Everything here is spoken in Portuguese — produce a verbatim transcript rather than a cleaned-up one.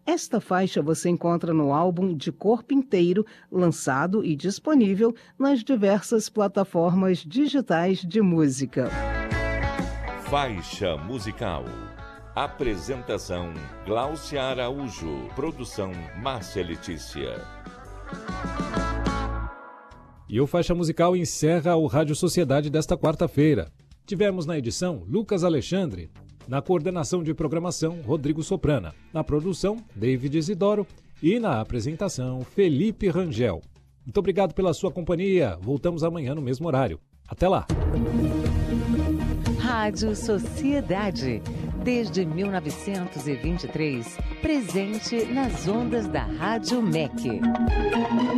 Esta faixa você encontra no álbum De Corpo Inteiro, lançado e disponível nas diversas plataformas digitais de música. Faixa musical. Apresentação: Gláucia Araújo. Produção: Márcia Letícia. E o Faixa Musical encerra o Rádio Sociedade desta quarta-feira. Tivemos na edição Lucas Alexandre, na coordenação de programação Rodrigo Soprana, na produção David Isidoro e na apresentação Felipe Rangel. Muito obrigado pela sua companhia. Voltamos amanhã no mesmo horário. Até lá. Rádio Sociedade. Desde mil novecentos e vinte e três, presente nas ondas da Rádio M E C.